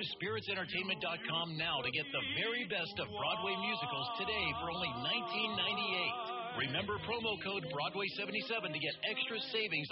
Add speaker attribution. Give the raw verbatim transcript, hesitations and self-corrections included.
Speaker 1: spirits entertainment dot com now to get the very best of Broadway musicals today for only nineteen ninety-eight. Remember promo code Broadway seventy-seven to get extra savings